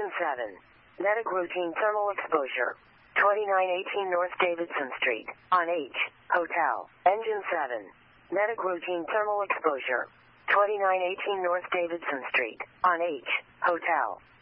Engine 7. Medic routine thermal exposure. 2918 North Davidson Street, on H, Hotel. Engine 7. Medic routine thermal exposure. 2918 North Davidson Street, on H, Hotel.